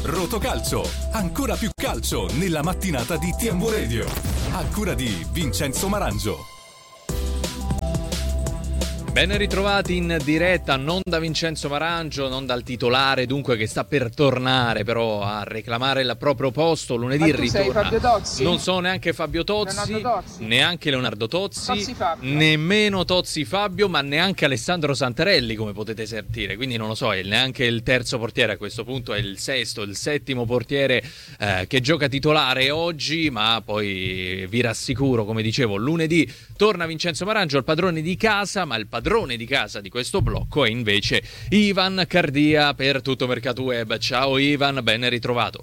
Rotocalcio, ancora più calcio nella mattinata di TMW Radio. A cura di Vincenzo Marangio. Ben ritrovati in diretta, non da Vincenzo Marangio, non dal titolare, dunque, che sta per tornare però a reclamare il proprio posto. Lunedì ritorna. Non sono neanche Fabio Tozzi, neanche Leonardo Tozzi, nemmeno Tozzi Fabio, ma neanche Alessandro Santarelli, come potete sentire. Quindi non lo so, è neanche il terzo portiere a questo punto, è il sesto, il settimo portiere che gioca titolare oggi, ma poi vi rassicuro, come dicevo, lunedì torna Vincenzo Marangio, il padrone di casa, ma il padrone di casa di questo blocco è invece Ivan Cardia per Tutto Mercato Web. Ciao Ivan, ben ritrovato.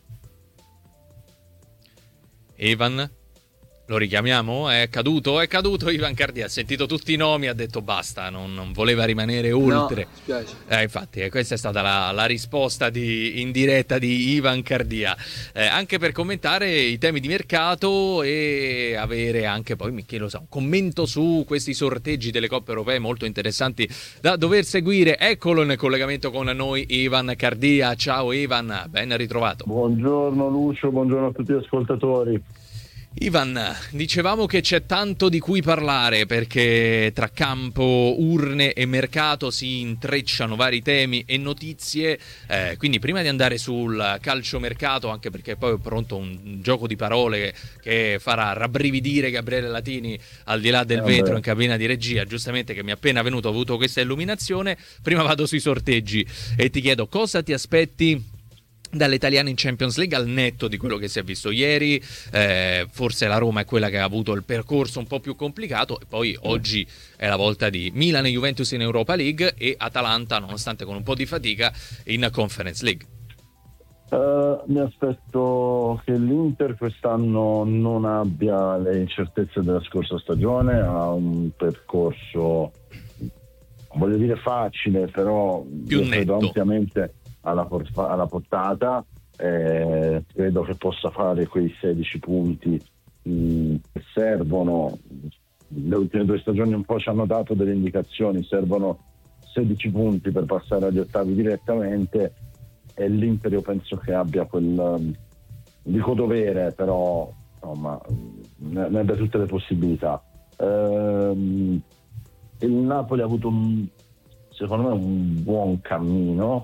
Ivan, lo richiamiamo? È caduto Ivan Cardia, ha sentito tutti i nomi, ha detto basta, non voleva rimanere oltre. No, spiace. Infatti, questa è stata la risposta in diretta di Ivan Cardia, anche per commentare i temi di mercato e avere anche poi, chi lo sa, un commento su questi sorteggi delle coppe europee molto interessanti da dover seguire. Eccolo in collegamento con noi Ivan Cardia. Ciao Ivan, ben ritrovato. Buongiorno Lucio, buongiorno a tutti gli ascoltatori. Ivan, dicevamo che c'è tanto di cui parlare perché tra campo, urne e mercato si intrecciano vari temi e notizie, quindi prima di andare sul calciomercato, anche perché poi è pronto un gioco di parole che farà rabbrividire Gabriele Latini al di là del vetro in cabina di regia, giustamente, che mi è appena venuto, ho avuto questa illuminazione. Prima vado sui sorteggi e ti chiedo cosa ti aspetti dalle italiane in Champions League, al netto di quello che si è visto ieri. Forse la Roma è quella che ha avuto il percorso un po' più complicato, e poi oggi è la volta di Milan e Juventus in Europa League e Atalanta, nonostante con un po' di fatica, in Conference League. Mi aspetto che l'Inter quest'anno non abbia le incertezze della scorsa stagione, ha un percorso, voglio dire facile, però più netto, ampiamente alla portata. Credo che possa fare quei 16 punti che servono. Le ultime 2 stagioni un po' ci hanno dato delle indicazioni, servono 16 punti per passare agli ottavi direttamente, e l'Inter io penso che abbia quel, dico dovere, però insomma ne abbia tutte le possibilità. Il Napoli ha avuto secondo me un buon cammino,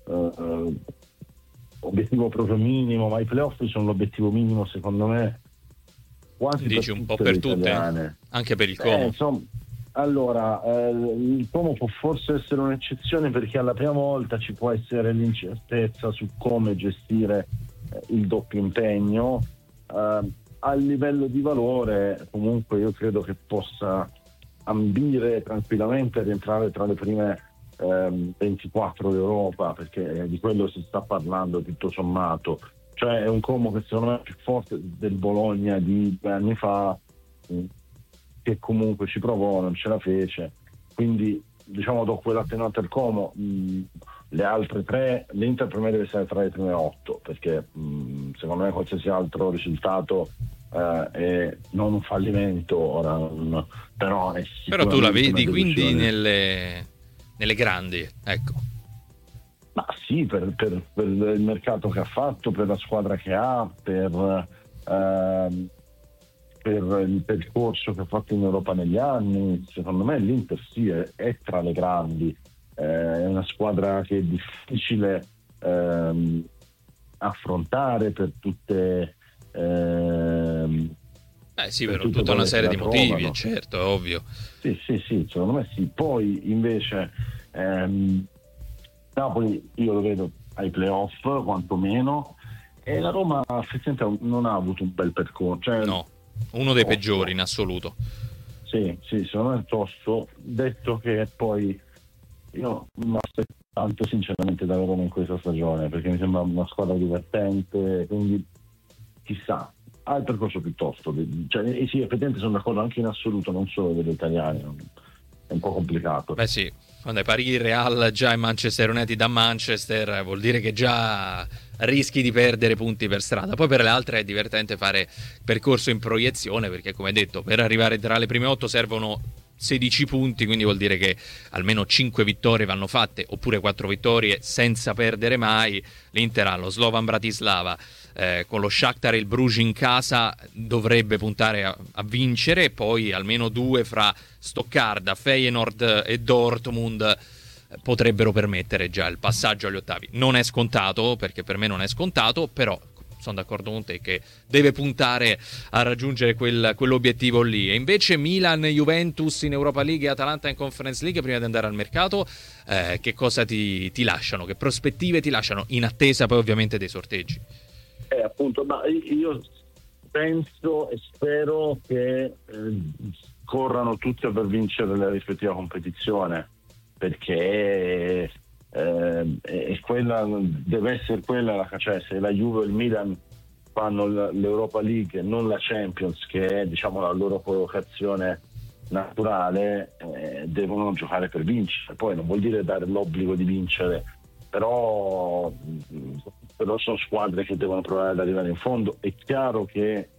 obiettivo proprio minimo, ma i playoff sono l'obiettivo minimo secondo me quasi. Dici un po' per tutte, anche per il Como. Insomma, allora il Como può forse essere un'eccezione perché alla prima volta ci può essere l'incertezza su come gestire il doppio impegno. A livello di valore comunque io credo che possa ambire tranquillamente a rientrare tra le prime 24 d'Europa, perché di quello si sta parlando tutto sommato. Cioè è un Como che secondo me è più forte del Bologna di 2 anni fa, che comunque ci provò, non ce la fece, quindi diciamo do quell'attenuante al Como. Le altre 3, l'Inter per me deve essere tra le prime 8, perché secondo me qualsiasi altro risultato è non un fallimento ora, però tu la vedi quindi nelle grandi, ecco. Ma sì, per il mercato che ha fatto, per la squadra che ha, per il percorso che ha fatto in Europa negli anni, secondo me l'Inter sì, è tra le grandi. È una squadra che è difficile affrontare per tutte sì, per tutta una serie di motivi, certo, è ovvio. Sì, secondo me sì. Poi invece Napoli io lo vedo ai playoff quantomeno, e la Roma effettivamente non ha avuto un bel percorso, cioè, no, uno dei peggiori in assoluto. Sì, secondo me è tosto, detto che poi io non aspetto tanto sinceramente da Roma in questa stagione, perché mi sembra una squadra divertente, quindi chissà, ha il percorso piuttosto, cioè, sì, effettivamente sono d'accordo anche in assoluto, non solo degli italiani, è un po' complicato. Beh sì, quando hai pari il Real già in Manchester United da Manchester vuol dire che già rischi di perdere punti per strada. Poi per le altre è divertente fare percorso in proiezione, perché come detto per arrivare tra le prime 8 servono 16 punti, quindi vuol dire che almeno 5 vittorie vanno fatte, oppure 4 vittorie senza perdere mai. L'Inter ha lo Slovan Bratislava, con lo Shakhtar e il Bruges in casa dovrebbe puntare a vincere, poi almeno 2 fra Stoccarda, Feyenoord e Dortmund potrebbero permettere già il passaggio agli ottavi. Non è scontato, perché per me non è scontato, però sono d'accordo con te che deve puntare a raggiungere quell'obiettivo lì. E invece Milan, Juventus in Europa League e Atalanta in Conference League, prima di andare al mercato, che cosa ti lasciano? Che prospettive ti lasciano, in attesa poi ovviamente dei sorteggi? Appunto, ma io penso e spero che corrano tutti per vincere la rispettiva competizione, perché è quella, deve essere quella, cioè se la Juve e il Milan fanno l'Europa League e non la Champions, che è diciamo la loro collocazione naturale, devono giocare per vincere. Poi non vuol dire dare l'obbligo di vincere, però sono squadre che devono provare ad arrivare in fondo. È chiaro che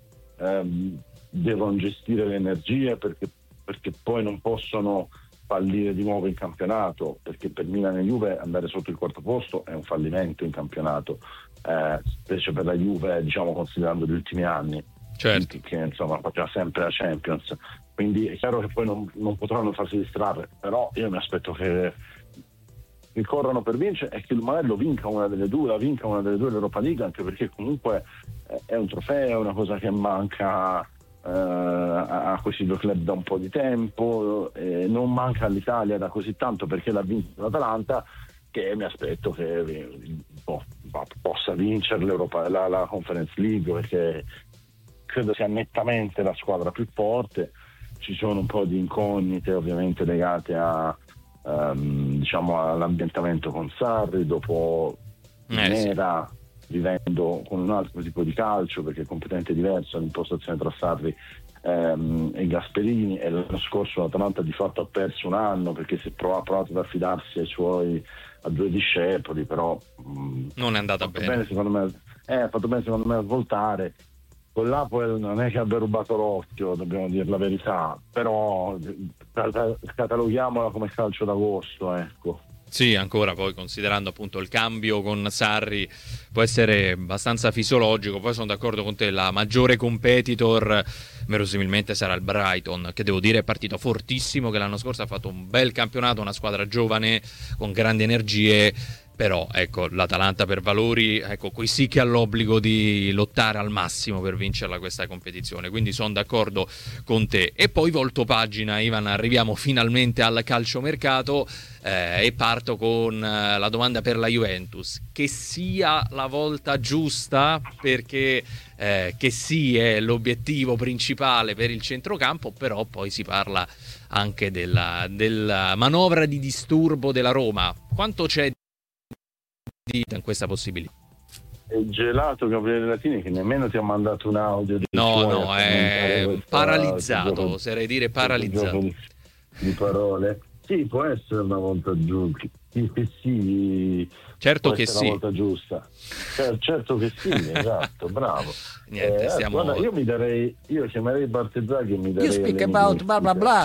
devono gestire le energie, perché poi non possono fallire di nuovo in campionato, perché per Milan e Juve andare sotto il quarto posto è un fallimento in campionato, specie per la Juve, diciamo, considerando gli ultimi anni, certo, che insomma faceva sempre la Champions, quindi è chiaro che poi non potranno farsi distrarre, però io mi aspetto che corrano per vincere e che magari la vinca una delle due l'Europa League, anche perché comunque è un trofeo, è una cosa che manca a questi due club da un po' di tempo, non manca all'Italia da così tanto, perché l'ha vinto l'Atalanta, che mi aspetto che possa vincere l'Europa, la Conference League, perché credo sia nettamente la squadra più forte. Ci sono un po' di incognite ovviamente legate a diciamo all'ambientamento con Sarri dopo Nera, vivendo con un altro tipo di calcio, perché è completamente diverso l'impostazione tra Sarri e Gasperini, e l'anno scorso l'Atalanta di fatto ha perso un anno perché si è provato ad affidarsi a due discepoli, però non è andata bene secondo me. Ha fatto bene secondo me a svoltare. Con l'Apoel non è che abbia rubato l'occhio, dobbiamo dire la verità, però cataloghiamola come calcio d'agosto, ecco. Sì, ancora poi considerando appunto il cambio con Sarri può essere abbastanza fisiologico. Poi sono d'accordo con te, la maggiore competitor verosimilmente sarà il Brighton, che devo dire è partito fortissimo, che l'anno scorso ha fatto un bel campionato, una squadra giovane con grandi energie. Però ecco, l'Atalanta per valori, ecco, qui sì che ha l'obbligo di lottare al massimo per vincerla questa competizione, quindi sono d'accordo con te. E poi volto pagina, Ivan, arriviamo finalmente al calciomercato e parto con la domanda per la Juventus: che sia la volta giusta, perché che sì è l'obiettivo principale per il centrocampo, però poi si parla anche della manovra di disturbo della Roma. Quanto c'è in questa possibilità? È gelato Gabriele Latini, che nemmeno ti ha mandato un audio no, è paralizzato, oserei dire paralizzato di parole. Sì, può essere una volta giusta, sì, certo che sì, una volta giusta, certo che sì, esatto, bravo. Niente, guarda, io chiamerei Bartezzaghi e mi darei you speak about blah blah blah.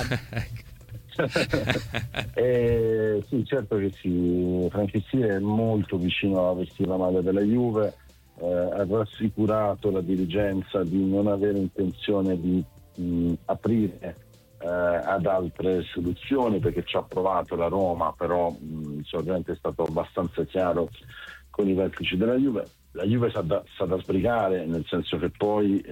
Sì, certo che sì. Franchi è molto vicino a vestire la maglia della Juve, ha rassicurato la dirigenza di non avere intenzione di aprire ad altre soluzioni, perché ci ha provato la Roma, però ovviamente è stato abbastanza chiaro con i vertici della Juve. La Juve sa da sbrigare, nel senso che poi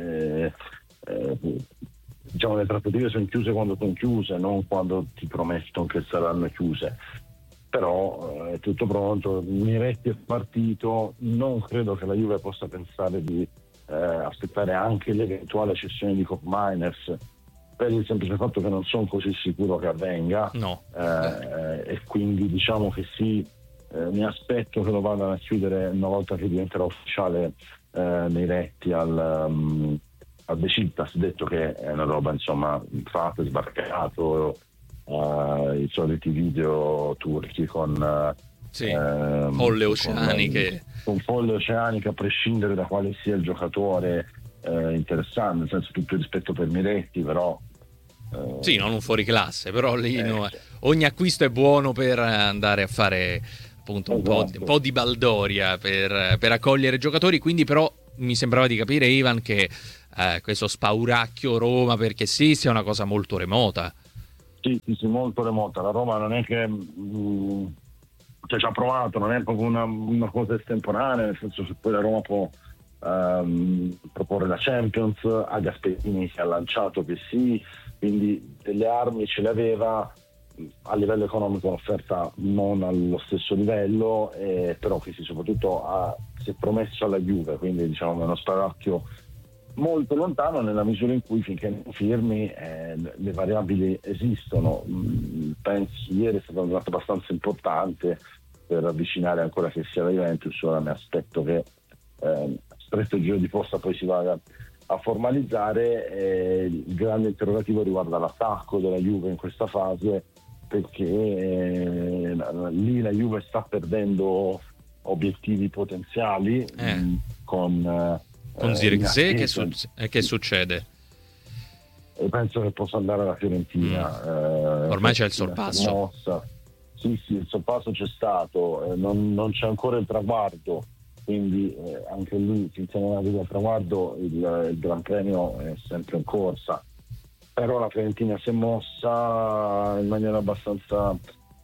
diciamo le trattative sono chiuse quando sono chiuse, non quando ti promettono che saranno chiuse. Però è tutto pronto, Miretti è partito, non credo che la Juve possa pensare di aspettare anche l'eventuale cessione di Koopmeiners, per il semplice fatto che non sono così sicuro che avvenga. No. E quindi diciamo che sì, mi aspetto che lo vadano a chiudere una volta che diventerà ufficiale Miretti al Besiktas, detto che è una roba insomma fatta, sbarcato, i soliti video turchi con folle oceaniche, con folle oceaniche, a prescindere da quale sia il giocatore interessante, nel senso, tutto il rispetto per Miretti, però Sì, non un fuoriclasse, però lì no, cioè. ogni acquisto è buono per andare a fare appunto Esatto. un po' di baldoria per accogliere giocatori, quindi però mi sembrava di capire, Ivan, che questo spauracchio Roma perché sì, sia una cosa molto remota. Sì, sì, sì, molto remota. La Roma non è che cioè, ci ha provato, non è proprio una cosa estemporanea, nel senso che poi la Roma può proporre la Champions, a Gasperini si è lanciato che sì, quindi delle armi ce le aveva. A livello economico un'offerta non allo stesso livello, però che sì, soprattutto si è promesso alla Juve, quindi diciamo è uno spauracchio molto lontano, nella misura in cui finché non firmi le variabili esistono. Penso ieri è stato un dato abbastanza importante per avvicinare ancora che sia la Juventus. Ora mi aspetto che stretto il giro di posta poi si vada a formalizzare. Il grande interrogativo riguarda l'attacco della Juve in questa fase, perché lì la Juve sta perdendo obiettivi potenziali con Zirkzee che succede? Penso che possa andare alla Fiorentina. Ormai c'è il sorpasso. Sì, il sorpasso c'è stato, non c'è ancora il traguardo, quindi anche lì finché non arriva il traguardo il Gran Premio è sempre in corsa. Però la Fiorentina si è mossa in maniera abbastanza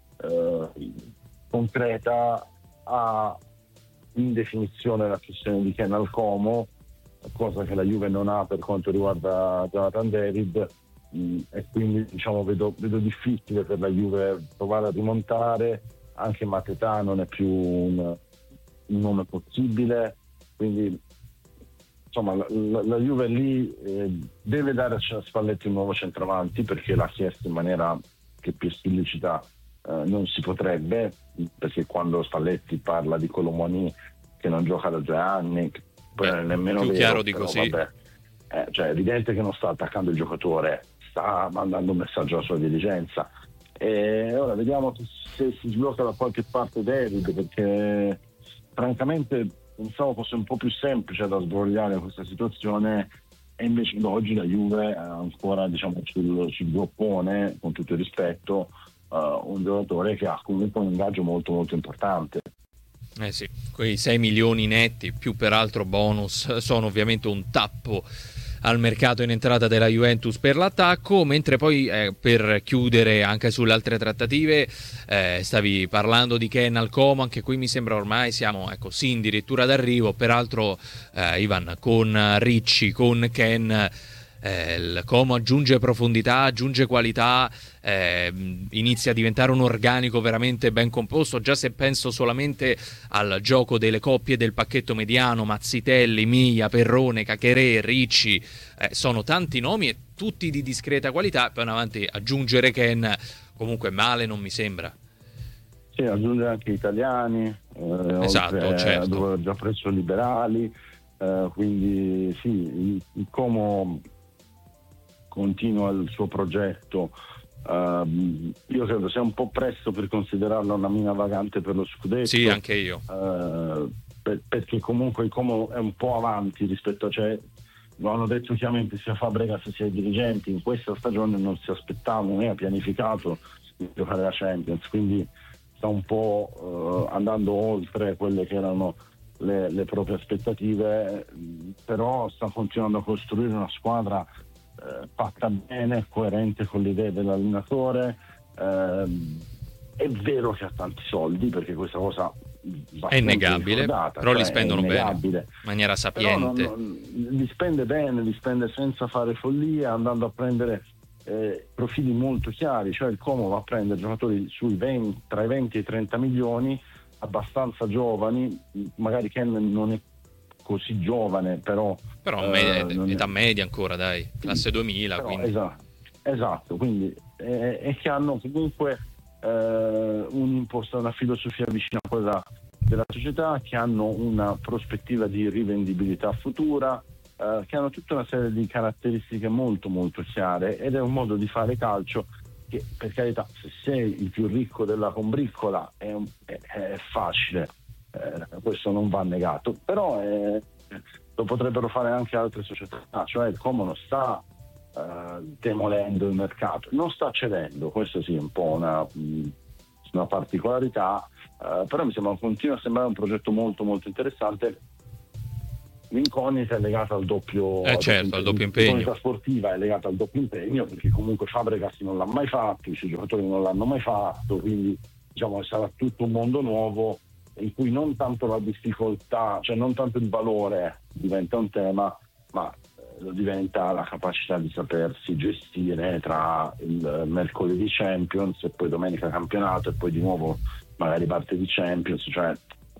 concreta, ha in definizione la questione di Kenan Como, cosa che la Juve non ha per quanto riguarda Jonathan David, e quindi diciamo vedo difficile per la Juve provare a rimontare. Anche Matetà non è più un nome possibile, quindi insomma la Juve lì deve dare a Spalletti un nuovo centravanti, perché l'ha chiesto in maniera che più esplicita non si potrebbe, perché quando Spalletti parla di Colomoni che non gioca da 2 anni, poi non è nemmeno più vero, chiaro di però, così. vabbè, cioè è evidente che non sta attaccando il giocatore, sta mandando un messaggio alla sua dirigenza. E ora vediamo se si sblocca da qualche parte David, perché francamente pensavo fosse un po' più semplice da sbrogliare questa situazione, e invece oggi la Juve ha ancora, diciamo, sul groppone, con tutto il rispetto, un giocatore che ha comunque un ingaggio molto molto importante. Eh sì, quei 6 milioni netti più peraltro bonus sono ovviamente un tappo al mercato in entrata della Juventus per l'attacco, mentre poi per chiudere anche sulle altre trattative stavi parlando di Kenan Como, anche qui mi sembra ormai siamo sì addirittura d'arrivo, peraltro Ivan, con Ricci, con Ken, il Como aggiunge profondità, aggiunge qualità, inizia a diventare un organico veramente ben composto. Già se penso solamente al gioco delle coppie del pacchetto mediano, Mazzitelli, Miglia, Perrone, Cacheré, Ricci, sono tanti nomi e tutti di discreta qualità. Poi in avanti aggiungere Ken comunque male non mi sembra. Sì, aggiungere anche italiani, esatto, certo. Dove ho già preso liberali, quindi sì, il Como continua il suo progetto. Io credo sia un po' presto per considerarla una mina vagante per lo scudetto. Sì, anche io. Perché comunque il Como è un po' avanti rispetto a, cioè, lo hanno detto chiaramente sia Fabregas sia i dirigenti, in questa stagione non si aspettavano né ha pianificato di giocare la Champions, quindi sta un po' andando oltre quelle che erano le proprie aspettative, però sta continuando a costruire una squadra fatta bene, coerente con le idee dell'allenatore. È vero che ha tanti soldi, perché questa cosa è innegabile, però li spendono bene, in maniera sapiente. Però li spende bene, li spende senza fare follie, andando a prendere profili molto chiari, cioè il Como va a prendere giocatori tra i 20 e i 30 milioni, abbastanza giovani, magari Ken non è così giovane, però età media ancora, dai, classe 2000, però, quindi. esatto, quindi e che hanno comunque una filosofia vicina a quella della società, che hanno una prospettiva di rivendibilità futura, che hanno tutta una serie di caratteristiche molto molto chiare, ed è un modo di fare calcio che, per carità, se sei il più ricco della combriccola è facile, questo non va negato, però lo potrebbero fare anche altre società, cioè il Como non sta demolendo il mercato. Non sta cedendo, questo sì è un po' una particolarità, però mi sembra, continua a sembrare un progetto molto molto interessante. L'incognita è legata al doppio, al doppio impegno. L'incognita sportiva è legata al doppio impegno, perché comunque Fabregas non l'ha mai fatto, i suoi giocatori non l'hanno mai fatto, quindi diciamo che sarà tutto un mondo nuovo in cui non tanto la difficoltà, cioè non tanto il valore diventa un tema, ma lo diventa la capacità di sapersi gestire tra il mercoledì Champions e poi domenica campionato e poi di nuovo magari parte di Champions, cioè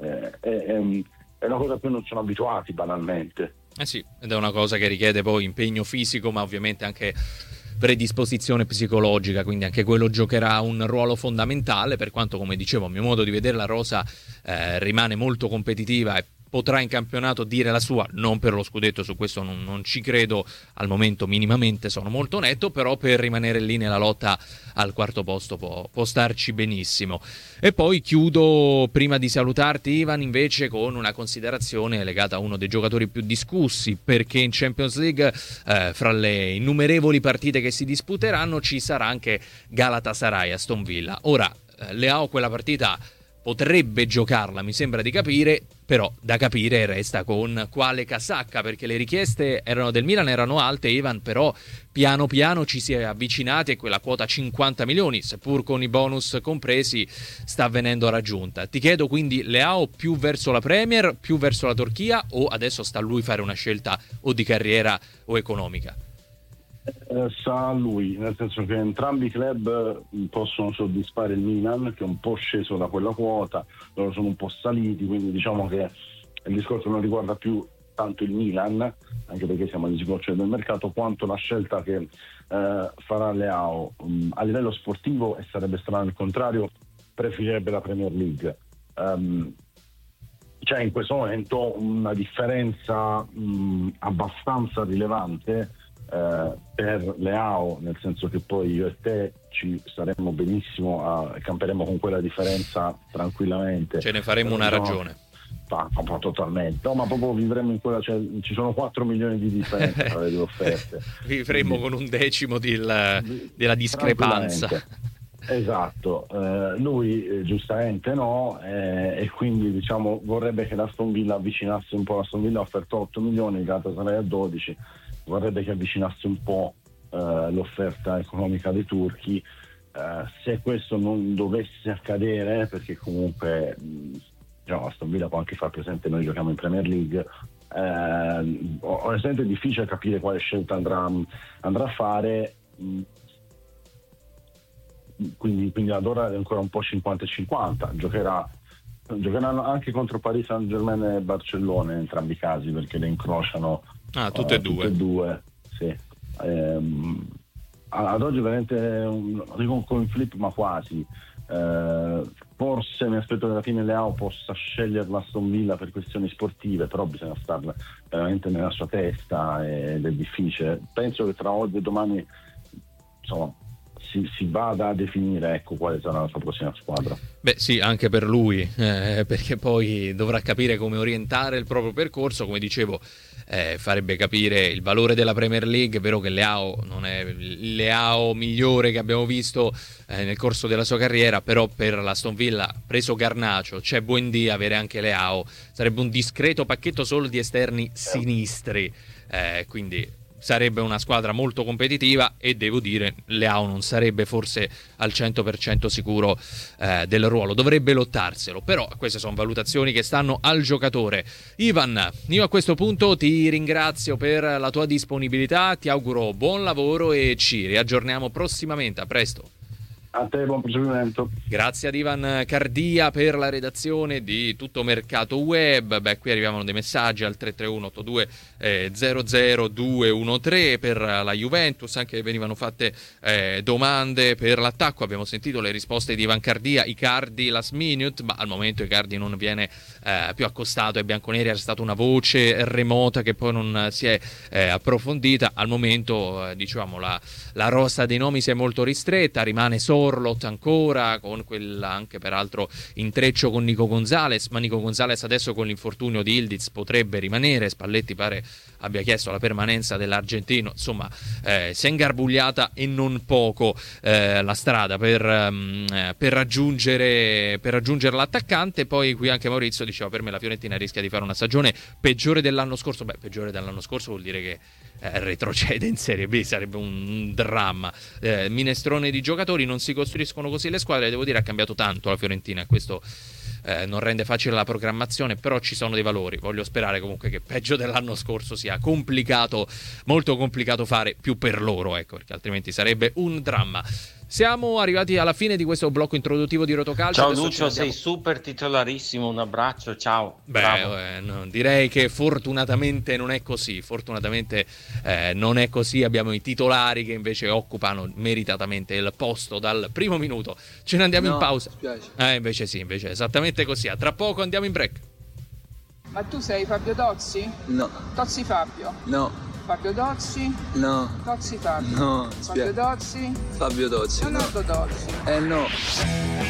è una cosa a cui non sono abituati banalmente. Sì, ed è una cosa che richiede poi impegno fisico, ma ovviamente anche predisposizione psicologica, quindi anche quello giocherà un ruolo fondamentale, per quanto, come dicevo, a mio modo di vedere la rosa rimane molto competitiva e potrà in campionato dire la sua, non per lo scudetto, su questo non ci credo al momento minimamente, sono molto netto, però per rimanere lì nella lotta al quarto posto può starci benissimo. E poi chiudo, prima di salutarti Ivan, invece con una considerazione legata a uno dei giocatori più discussi, perché in Champions League fra le innumerevoli partite che si disputeranno ci sarà anche Galatasaray-Aston Villa. Ora Leao quella partita potrebbe giocarla, mi sembra di capire, però da capire resta con quale casacca, perché le richieste del Milan erano alte, Ivan, però piano piano ci si è avvicinati e quella quota 50 milioni, seppur con i bonus compresi, sta venendo raggiunta. Ti chiedo quindi, Leao più verso la Premier, più verso la Turchia, o adesso sta a lui fare una scelta o di carriera o economica? Sa lui, nel senso che entrambi i club possono soddisfare il Milan, che è un po' sceso da quella quota, loro sono un po' saliti, quindi diciamo che il discorso non riguarda più tanto il Milan, anche perché siamo al discorso del mercato, quanto la scelta che farà Leao. A livello sportivo, e sarebbe strano il contrario, preferirebbe la Premier League. C'è in questo momento una differenza abbastanza rilevante per Leao, nel senso che poi io e te ci staremmo benissimo, camperemo con quella differenza tranquillamente, ce ne faremo una ragione. Totalmente, no, ma proprio vivremo in quella, cioè, ci sono 4 milioni di differenze tra le due offerte. Vivremo con un decimo della discrepanza. Esatto, lui giustamente no, e quindi diciamo vorrebbe che l'Aston Villa avvicinasse un po'. L'Aston Villa ha offerto 8 milioni, il Galatasaray a 12, vorrebbe che avvicinasse un po' l'offerta economica dei turchi. Se questo non dovesse accadere, perché comunque Aston Villa può anche far presente noi giochiamo in Premier League, onestamente è difficile capire quale scelta andrà a fare, quindi ad ora è ancora un po' 50-50. Giocheranno anche contro Paris Saint-Germain e Barcellona in entrambi i casi, perché le incrociano tutte e due. Sì. Ad oggi veramente dico un coin flip, ma quasi. Forse mi aspetto che alla fine Leao possa scegliere l'Aston Villa per questioni sportive, però bisogna starla veramente nella sua testa ed è difficile. Penso che tra oggi e domani insomma si vada a definire quale sarà la sua prossima squadra. Beh sì, anche per lui, perché poi dovrà capire come orientare il proprio percorso. Come dicevo, farebbe capire il valore della Premier League. È vero che Leao non è il Leao migliore che abbiamo visto nel corso della sua carriera, però per l'Aston Villa, preso Garnacho, c'è Buendia, avere anche Leao sarebbe un discreto pacchetto solo di esterni sinistri, quindi sarebbe una squadra molto competitiva, e devo dire Leao non sarebbe forse al 100% sicuro del ruolo, dovrebbe lottarselo, però queste sono valutazioni che stanno al giocatore. Ivan, io a questo punto ti ringrazio per la tua disponibilità, ti auguro buon lavoro e ci riaggiorniamo prossimamente. A presto. A te, buon proseguimento. Grazie ad Ivan Cardia per la redazione di Tutto Mercato Web. Qui arrivavano dei messaggi al 331-82 per la Juventus, anche venivano fatte domande per l'attacco. Abbiamo sentito le risposte di Ivan Cardia. Icardi last minute, ma al momento Icardi non viene più accostato ai bianconeri, era stata una voce remota che poi non si è approfondita. Al momento diciamo la rosa dei nomi si è molto ristretta, rimane solo Sorloth ancora, con quella anche peraltro intreccio con Nico Gonzalez, ma Nico Gonzalez adesso con l'infortunio di Ildiz potrebbe rimanere, Spalletti pare abbia chiesto la permanenza dell'argentino, insomma si è ingarbugliata e non poco la strada per raggiungere l'attaccante. Poi qui anche Maurizio diceva: per me la Fiorentina rischia di fare una stagione peggiore dell'anno scorso. Peggiore dell'anno scorso vuol dire che retrocede in Serie B, sarebbe un dramma. Minestrone di giocatori, non si costruiscono così le squadre, devo dire ha cambiato tanto la Fiorentina, questo non rende facile la programmazione, però ci sono dei valori. Voglio sperare comunque che peggio dell'anno scorso sia complicato, molto complicato fare più per loro, ecco, perché altrimenti sarebbe un dramma. Siamo arrivati alla fine di questo blocco introduttivo di Rotocalcio. Ciao Lucio, sei super titolarissimo, un abbraccio, ciao. No, direi che fortunatamente non è così, non è così, abbiamo i titolari che invece occupano meritatamente il posto dal primo minuto. Ce ne andiamo in pausa. Invece è esattamente così. A tra poco andiamo in break. Ma tu sei Fabio Tozzi? No. Tozzi Fabio? No. Fabio Tozzi? No. Tozzi Fabio? No. Fabio Tozzi? Fabio Tozzi. Leonardo Tozzi? No.